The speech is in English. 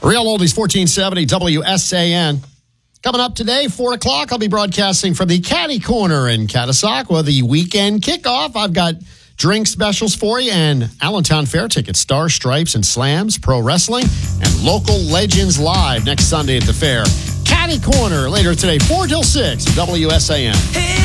Real Oldies 1470 WSAN. Coming up today, 4 o'clock, I'll be broadcasting from the Caddy Corner in Catasauqua, the weekend kickoff. I've got drink specials for you and Allentown Fair tickets, Stars, Stripes, and Slams, pro wrestling, and local legends live next Sunday at the fair. Caddy Corner later today, 4 till 6, WSAN.